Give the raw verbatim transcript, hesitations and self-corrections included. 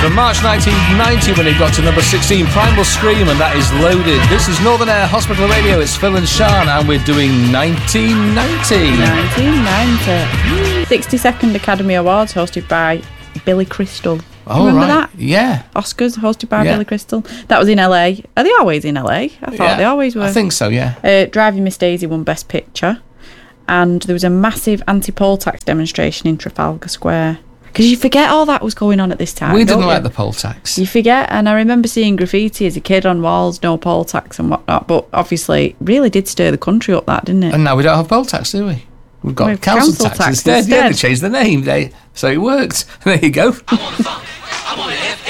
From March nineteen ninety when it got to number sixteen, Primal Scream, and that is Loaded. This is Northern Air Hospital Radio. It's Phil and Sean, and we're doing nineteen ninety. nineteen ninety. sixty-second Academy Awards hosted by Billy Crystal. Oh, remember right. that? Yeah. Oscars hosted by Yeah. Billy Crystal. That was in L A. Are they always in L A? I thought Yeah. they always were. I think so, yeah. Uh, Driving Miss Daisy won Best Picture. And there was a massive anti-poll tax demonstration in Trafalgar Square. Because you forget all that was going on at this time. We don't didn't you? like the poll tax. You forget, and I remember seeing graffiti as a kid on walls, no poll tax and whatnot, but obviously it really did stir the country up, that, didn't it? And now we don't have poll tax, do we? We've got We have council, council tax, tax instead. instead. Yeah, they changed the name. They, so it worked. There you go. I want funk, I want F